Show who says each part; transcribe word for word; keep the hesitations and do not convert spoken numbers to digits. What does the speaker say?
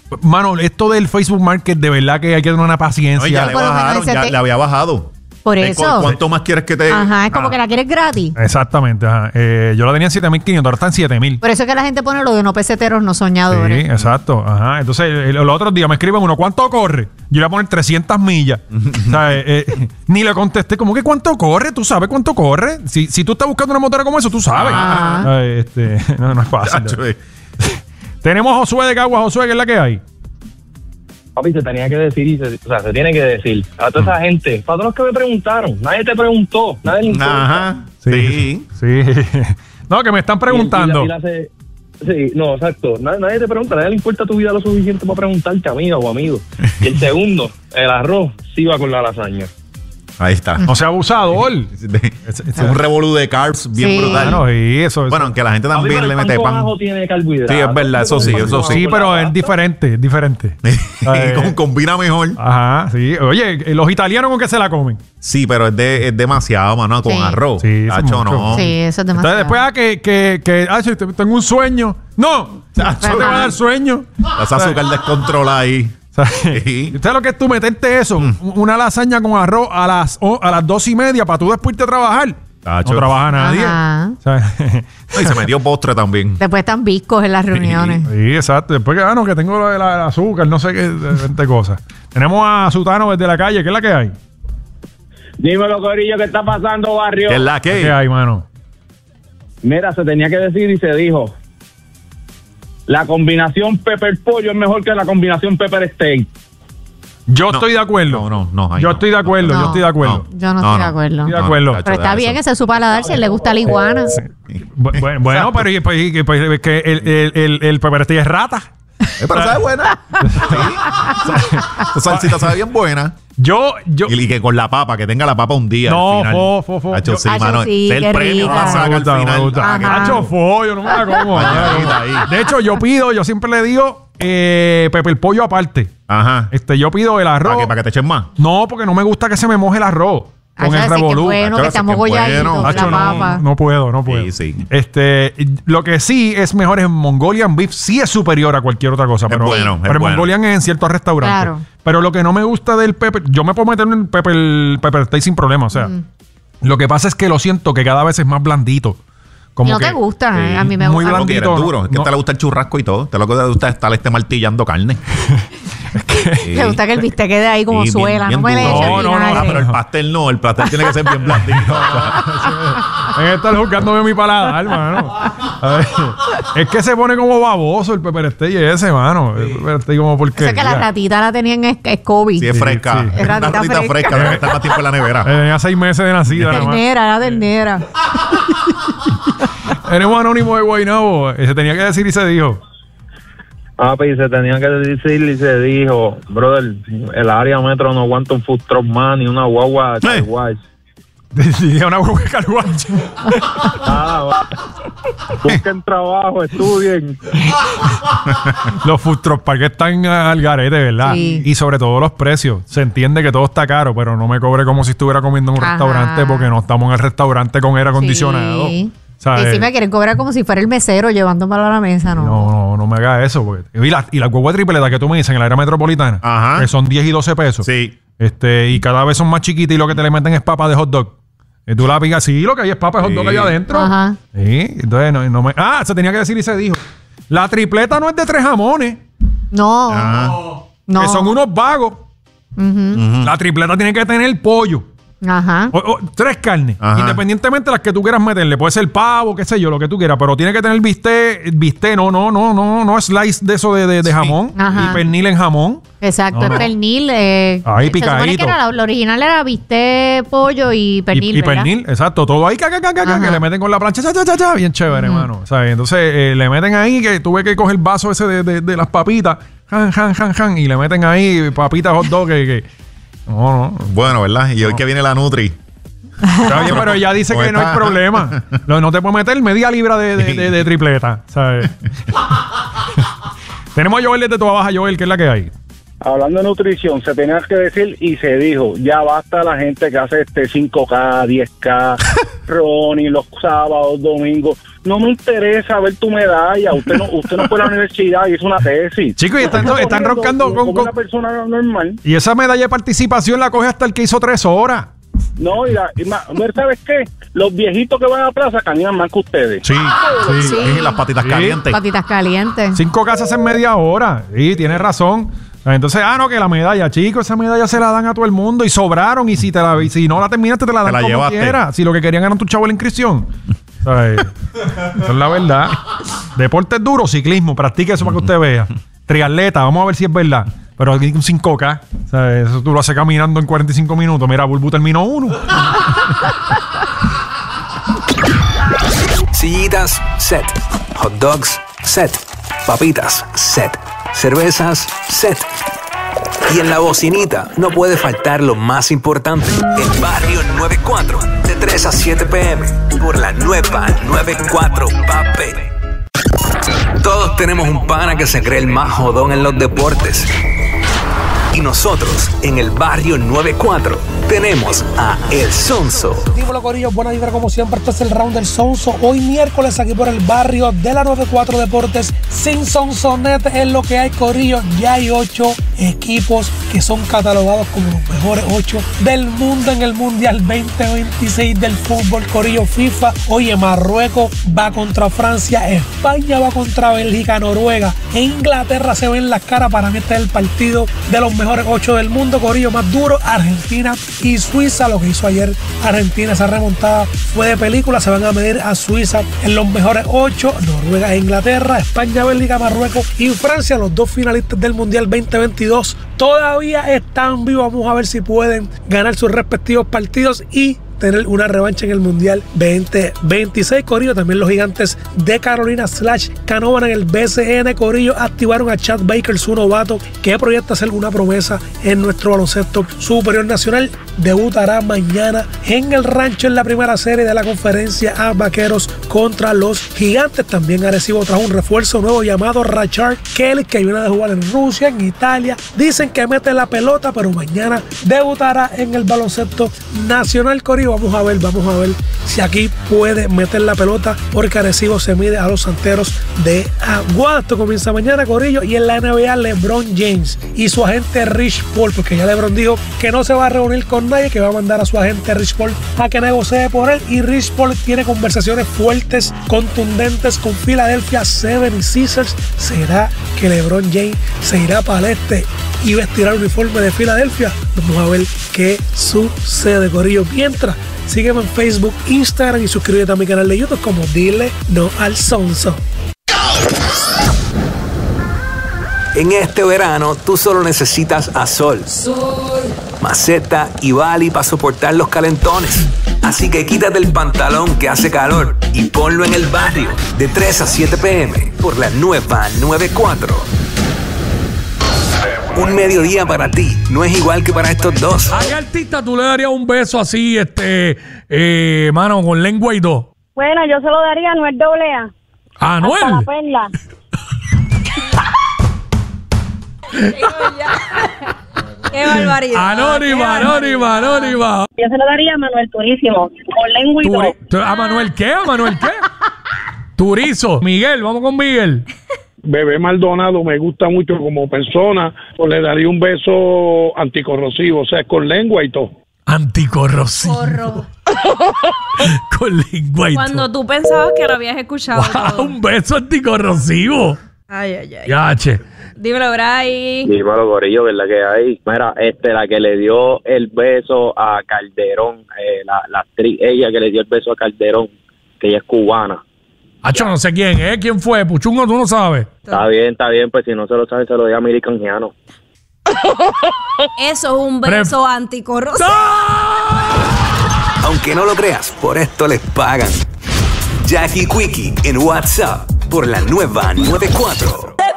Speaker 1: Mano, esto del Facebook Market, de verdad que hay que tener una paciencia.
Speaker 2: No, ya le bajaron, ya te... le había bajado.
Speaker 3: Por eso.
Speaker 2: ¿Cuánto más quieres que te...?
Speaker 3: Ajá, es como
Speaker 1: ah.
Speaker 3: que la quieres gratis.
Speaker 1: Exactamente, ajá. Eh, yo la tenía en siete mil quinientos, ahora está en siete mil.
Speaker 3: Por eso es que la gente pone lo de no peseteros, no soñadores.
Speaker 1: Sí, exacto. Ajá. Entonces, el, los otros días me escriben uno, ¿cuánto corre? Yo le voy a poner trescientas millas. O sea, eh, eh, ni le contesté, ¿cómo que cuánto corre? ¿Tú sabes cuánto corre? Si, si tú estás buscando una motora como eso, tú sabes.
Speaker 3: Ah.
Speaker 1: Ay, este, no, no es fácil.
Speaker 2: Chacho, eh.
Speaker 1: Tenemos a Josué de Caguas. Josué, ¿qué es la que hay?
Speaker 4: Papi, se tenía que decir, y se, o sea, se tiene que decir a toda esa gente, para todos los que me preguntaron, nadie te preguntó, nadie le importa.
Speaker 2: Ajá, sí.
Speaker 1: Sí. No, que me están preguntando.
Speaker 4: Y la, y la, y la se, sí, no, exacto, nadie, nadie te pregunta, nadie le importa tu vida lo suficiente para preguntarte, amiga o amigo. Y el segundo, el arroz, sí va con la lasaña.
Speaker 2: Ahí está.
Speaker 1: No sea abusador.
Speaker 2: Es, es un revolú de carbs bien
Speaker 3: Sí.
Speaker 2: brutal.
Speaker 1: Claro, y eso, eso.
Speaker 2: Bueno, aunque la gente también le mete pan.
Speaker 4: Tiene carbohidratos.
Speaker 2: Sí, es verdad, eso sí, eso sí.
Speaker 1: Sí, pero es diferente, es diferente.
Speaker 2: Y com- combina mejor.
Speaker 1: Ajá, sí. Oye, los italianos con qué se la comen.
Speaker 2: Sí, pero es, de, es demasiado, mano, con
Speaker 3: Sí.
Speaker 2: arroz.
Speaker 1: Sí, eso es
Speaker 2: Tacho,
Speaker 1: mucho.
Speaker 2: no.
Speaker 3: Sí, eso es demasiado.
Speaker 1: Entonces después ah, que, que, que ah, si te- tengo un sueño. No,
Speaker 2: Tacho,
Speaker 1: no te va a dar sueño.
Speaker 2: esa azúcar descontrolada ahí.
Speaker 1: O sea,
Speaker 2: Sí.
Speaker 1: ¿Usted lo que es tú meterte eso? Una lasaña con arroz a las, o- a las dos y media para tú después irte a trabajar.
Speaker 2: Tacho.
Speaker 1: No trabaja nadie.
Speaker 3: Ajá.
Speaker 1: O sea,
Speaker 2: Y se metió postre también.
Speaker 3: Después están viscos en las reuniones.
Speaker 1: sí, exacto. Después que, ah, no, que tengo lo de la- el azúcar, no sé qué, de veinte cosas. Tenemos a Sutano desde la calle. ¿Qué es la que hay?
Speaker 4: Dímelo, Corillo, ¿qué está pasando, barrio?
Speaker 2: ¿Qué es la
Speaker 1: ¿Qué
Speaker 2: que?
Speaker 1: hay, mano?
Speaker 4: Mira, se tenía que decir y se dijo. La combinación pepper pollo es mejor que la combinación pepper steak.
Speaker 1: Yo
Speaker 2: No.
Speaker 1: estoy de acuerdo.
Speaker 2: No, no, no. ahí
Speaker 1: Yo
Speaker 2: no.
Speaker 1: estoy de acuerdo,
Speaker 3: No.
Speaker 1: yo estoy de acuerdo.
Speaker 3: Yo no,
Speaker 2: No,
Speaker 3: estoy
Speaker 2: no.
Speaker 3: de acuerdo.
Speaker 1: Estoy de acuerdo.
Speaker 2: tacho,
Speaker 3: Pero está
Speaker 2: deja
Speaker 3: bien,
Speaker 2: eso.
Speaker 3: ese es su paladar, si a él le gusta la iguana.
Speaker 1: Bu- bueno, bueno, pero y- pues, y- pues, es que el, el, el, el pepper steak es rata.
Speaker 2: Eh, pero sabe buena. Sí. Esa salsita sabe bien buena.
Speaker 1: Yo, yo.
Speaker 2: Y, y que con la papa, que tenga la papa un día.
Speaker 1: No,
Speaker 2: al final.
Speaker 1: fo, fo, fo.
Speaker 2: Tacho,
Speaker 1: Yo-
Speaker 2: sí,
Speaker 3: Tacho,
Speaker 2: mano.
Speaker 3: sí,
Speaker 2: Ese es
Speaker 3: qué
Speaker 2: el premio.
Speaker 3: rica.
Speaker 2: La
Speaker 1: Me
Speaker 2: saca al
Speaker 1: gusta, me
Speaker 2: final.
Speaker 1: gusta.
Speaker 2: Ah, que-
Speaker 3: Ajá.
Speaker 1: Hacho follo, no me la como.
Speaker 2: Bañadita ahí.
Speaker 1: De hecho, yo pido, yo siempre le digo eh, pepper pollo aparte.
Speaker 2: Ajá.
Speaker 1: Este, yo pido el arroz.
Speaker 2: ¿Para que, para que te echen más?
Speaker 1: No, porque no me gusta que se me moje el arroz con
Speaker 3: Hacho,
Speaker 1: el
Speaker 3: ese que
Speaker 1: revolú.
Speaker 3: bueno,
Speaker 2: Hacho,
Speaker 3: que
Speaker 2: ese
Speaker 3: estamos
Speaker 2: que bueno.
Speaker 3: golladitos,
Speaker 1: Hacho,
Speaker 3: la
Speaker 1: no,
Speaker 3: papa.
Speaker 1: no puedo, no puedo.
Speaker 2: Sí, sí.
Speaker 1: Este, lo que sí es mejor es Mongolian Beef, sí es superior a cualquier otra cosa. Pero,
Speaker 2: bueno, es
Speaker 1: pero
Speaker 2: bueno.
Speaker 1: Mongolian es en ciertos restaurantes.
Speaker 3: Claro.
Speaker 1: Pero lo que no me gusta del pepper, yo me puedo meter en pepper, pepper steak sin problema. O sea, lo que pasa es que lo siento que cada vez es más blandito. Como
Speaker 3: Y no
Speaker 1: que,
Speaker 3: te gusta, eh, a mí me
Speaker 1: muy
Speaker 3: gusta.
Speaker 2: No quieres
Speaker 1: blandito.
Speaker 2: duro. Es que
Speaker 1: no-
Speaker 2: te le gusta el churrasco y todo. Te lo que te gusta es estar este martillando carne. Sí.
Speaker 3: Me gusta que el bistec quede ahí como
Speaker 2: Sí, bien-
Speaker 3: suela,
Speaker 2: bien
Speaker 3: no me le
Speaker 2: duro.
Speaker 3: eches
Speaker 1: No, no, no,
Speaker 2: Ah,
Speaker 3: vinagre.
Speaker 2: pero el pastel no. El pastel tiene que ser bien blandito.
Speaker 1: En estar juzgándome mi paladar, mano. A ver, es que se pone como baboso el pepper steak ese, mano. El pepper steak como porque.
Speaker 3: Eso es que la ratita la tenían en Scooby.
Speaker 2: Sí, es
Speaker 1: Sí,
Speaker 2: fresca.
Speaker 1: sí.
Speaker 2: Es
Speaker 3: Es
Speaker 2: una
Speaker 3: ratita
Speaker 2: ratita
Speaker 3: fresca.
Speaker 2: fresca. Debe estar más tiempo en la nevera.
Speaker 1: Tenía seis meses de nacida, nada más.
Speaker 3: Ternera, era ternera.
Speaker 1: Tenemos anónimo de Guaynabo. Se tenía que decir y se dijo.
Speaker 4: Ah, pues se tenía que decir y se dijo, brother, el área metro no aguanta un food truck más ni una guagua de car wash.
Speaker 1: Decía una hueá de carguacho.
Speaker 4: Ah, va. Busquen trabajo, estudien.
Speaker 1: Los food truck parques están al garete, ¿verdad?
Speaker 3: Sí.
Speaker 1: Y sobre todo los precios. Se entiende que todo está caro, pero no me cobre como si estuviera comiendo en un
Speaker 3: Ajá.
Speaker 1: restaurante porque no estamos en el restaurante con aire acondicionado.
Speaker 3: Sí.
Speaker 1: ¿Sabes?
Speaker 3: Y si me quieren cobrar como si fuera el mesero llevándomelo a la mesa, ¿no?
Speaker 1: No, no, no me haga eso. Porque... Y la, y la guagua tripleta que tú me dices en el área metropolitana,
Speaker 2: Ajá.
Speaker 1: que son diez y doce pesos.
Speaker 2: Sí.
Speaker 1: Este, y cada vez son más chiquitas y lo que te le meten es papa de hot dog. Y tú la pigas, sí, lo que hay es papa de hot dog
Speaker 2: Sí.
Speaker 1: allá adentro.
Speaker 3: Ajá.
Speaker 1: Sí, entonces no, no me... Ah, se tenía que decir y se dijo. La tripleta no es de tres jamones,
Speaker 3: No.
Speaker 2: Ajá.
Speaker 3: No.
Speaker 1: que son unos vagos.
Speaker 3: Ujú.
Speaker 1: La tripleta tiene que tener pollo.
Speaker 3: Ajá.
Speaker 1: O- o tres carnes.
Speaker 2: Ajá.
Speaker 1: Independientemente de las que tú quieras meterle. Puede ser pavo, qué sé yo, lo que tú quieras. Pero tiene que tener bistec, bistec, no, no, no, no, no slice de eso de, de, de jamón.
Speaker 3: Ajá.
Speaker 1: Y pernil en jamón.
Speaker 3: Exacto,
Speaker 1: No,
Speaker 3: el
Speaker 1: no.
Speaker 3: pernil. Eh,
Speaker 1: Ahí,
Speaker 3: se supone
Speaker 1: picadito.
Speaker 3: que era la, lo original era bistec, pollo y pernil,
Speaker 1: y, y
Speaker 3: ¿verdad?
Speaker 1: pernil, exacto. Todo ahí, ca, ca, ca, ca,
Speaker 3: Ajá.
Speaker 1: que le meten con la plancha, cha, cha, cha, cha, bien chévere, hermano. ¿Sabes? Entonces eh, le meten ahí que tuve que coger el vaso ese de, de, de las papitas, han, han, han, han, y le meten ahí papitas hot dog que... que no, no.
Speaker 2: Bueno, ¿verdad? Y hoy que viene la Nutri.
Speaker 1: Está bien, pero ella dice
Speaker 2: Pues
Speaker 1: que no hay
Speaker 2: está.
Speaker 1: problema. No, no te puedes meter media libra de, de, de, de tripleta, ¿sabes? Tenemos a Joel desde Toa Baja, Joel, ¿qué es la que hay?
Speaker 5: Hablando de nutrición, se tenía que decir y se dijo, ya basta la gente que hace este cinco K, diez K, Ronnie, los sábados, domingos. No me interesa ver tu medalla. Usted no, usted no fue a la universidad y hizo una tesis.
Speaker 1: Chicos, y están,
Speaker 5: Usted
Speaker 1: están
Speaker 5: comiendo
Speaker 1: roncando con,
Speaker 5: como
Speaker 1: con-
Speaker 5: una persona normal.
Speaker 1: Y esa medalla de participación la coge hasta el que hizo tres horas.
Speaker 5: No, y, la, y ma- ¿sabes qué? Los viejitos que van a plaza caminan más que ustedes.
Speaker 2: Sí, sí.
Speaker 3: Sí.
Speaker 2: Y las patitas
Speaker 1: Sí.
Speaker 2: calientes.
Speaker 3: Patitas calientes.
Speaker 1: Cinco casas en media hora. Sí, tienes razón. Entonces, ah, no, que la medalla, chicos, esa medalla se la dan a todo el mundo y sobraron. Y si te la, y si no la terminaste, te la dan
Speaker 2: la
Speaker 1: como
Speaker 2: llevaste.
Speaker 1: quiera. Si lo que querían era tu chavo en la inscripción. ¿Sabes? Esa es la verdad. Deportes duros, ciclismo, practique eso para que usted vea. Triatleta, vamos a ver si es verdad. Pero aquí un cinco K, ¿sabes? Eso tú lo haces caminando en cuarenta y cinco minutos. Mira, Bulbu terminó uno.
Speaker 6: Sillitas, set. Hot dogs, set. Papitas, set. Cervezas, set. Y en la bocinita no puede faltar lo más importante. El Barrio noventa y cuatro, de tres a siete p m por la nueva noventa y cuatro, papi. Todos tenemos un pana que se cree el más jodón en los deportes. Y nosotros, en el Barrio noventa y cuatro, tenemos a El Sonso.
Speaker 7: Dímelo, corillo, buena vibra como siempre. Este es el round del Sonso. Hoy miércoles aquí por el barrio de la noventa y cuatro Deportes. Sin Sonsonete es lo que hay, corillo. Ya hay ocho equipos que son catalogados como los mejores ocho del mundo en el Mundial veinte veintiséis del fútbol, corillo FIFA. Oye, Marruecos va contra Francia, España va contra Bélgica, Noruega e Inglaterra se ven las caras. Para mí este es el partido de los mejores ocho del mundo, corillo, más duro. Argentina y Suiza, lo que hizo ayer Argentina, esa remontada fue de película. Se van a medir a Suiza en los mejores ocho, Noruega e Inglaterra, España, Bélgica, Marruecos y Francia, los dos finalistas del Mundial veinte veintidós, todavía están vivos. Vamos a ver si pueden ganar sus respectivos partidos y tener una revancha en el Mundial veinte veintiséis, corillo. También los gigantes de Carolina slash Canóvana en el B C N, corillo, activaron a Chad Baker, su novato, que proyecta ser una promesa en nuestro baloncesto superior nacional. Debutará mañana en el Rancho en la primera serie de la conferencia a Vaqueros contra los Gigantes. También Arecibo trajo un refuerzo nuevo llamado Rachard Kelly, que viene de jugar en Rusia, en Italia. Dicen que mete la pelota, pero mañana debutará en el baloncesto nacional, corillo. Vamos a ver, vamos a ver si aquí puede meter la pelota, porque Arecibo se mide a los Santeros de Aguada. Esto comienza mañana, corillo. Y en la N B A, LeBron James y su agente Rich Paul, porque ya LeBron dijo que no se va a reunir con nadie, que va a mandar a su agente Rich Paul a que negocie por él. Y Rich Paul tiene conversaciones fuertes, contundentes con Philadelphia setenta y seis ers. ¿Será que LeBron James se irá para el este y vestirá el uniforme de Filadelfia? Vamos a ver qué sucede, corillo. Mientras, sígueme en Facebook, Instagram y suscríbete a mi canal de YouTube como Dile No al Sonso.
Speaker 6: En este verano, tú solo necesitas a Sol, Maceta y Bali para soportar los calentones. Así que quítate el pantalón que hace calor y ponlo en el barrio de tres a siete p m por la nueva noventa y cuatro. Un mediodía para ti no es igual que para estos dos.
Speaker 8: ¿A qué artista tú le darías un beso así, este, eh, mano, con lengua y dos?
Speaker 9: Bueno, yo se lo daría a Anuel doble A.
Speaker 8: ¿A
Speaker 9: Hasta la
Speaker 8: Anuel?
Speaker 9: perla.
Speaker 3: Qué barbaridad.
Speaker 8: Anónima, anónima, anónima.
Speaker 9: Yo se lo daría a Manuel Turísimo, con lengua y
Speaker 8: Turi-
Speaker 9: todo.
Speaker 8: ¿A Manuel qué? ¿A Manuel qué? Turizo. Miguel, vamos con Miguel.
Speaker 5: Bebé Maldonado me gusta mucho como persona, pues le daría un beso anticorrosivo, o sea, con lengua y todo.
Speaker 8: Anticorrosivo.
Speaker 3: Corro.
Speaker 8: Con lengua y
Speaker 10: Cuando
Speaker 8: todo.
Speaker 10: tú pensabas que lo habías escuchado.
Speaker 8: Wow,
Speaker 10: todo.
Speaker 8: un beso anticorrosivo.
Speaker 10: Ay, ay, ay.
Speaker 8: Ya, che.
Speaker 10: Dímelo, Bray.
Speaker 4: Dímelo, gorillo, ¿verdad que hay? Mira, este, la que le dio el beso a Calderón, eh, la, la actriz, ella que le dio el beso a Calderón, que ella es cubana.
Speaker 8: Acho, no sé quién, ¿eh? ¿Quién fue? Puchungo, tú no sabes.
Speaker 4: Está bien, está bien, pues si no se lo sabe, se lo di a Mili Canjiano.
Speaker 10: Eso es un beso anticorrosivo.
Speaker 6: Aunque no lo creas, por esto les pagan. Jackie Quickie en WhatsApp por la nueva noventa y cuatro.